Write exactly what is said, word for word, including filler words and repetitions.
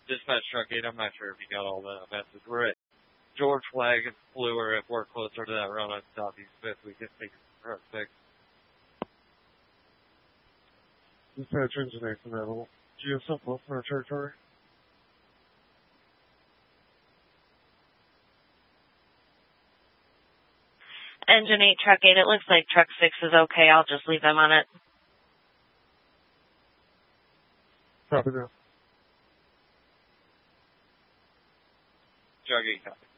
Dispatch Truck eight, I'm not sure if you got all the message. We're at George Flag and Bluer. If we're closer to that run on Southeast fifth, we can take Truck six. Dispatch Engineer from Level. G S F left in our territory. Engine eight, Truck eight, it looks like Truck six is okay. I'll just leave them on it. Copy that. Truck eight, copy.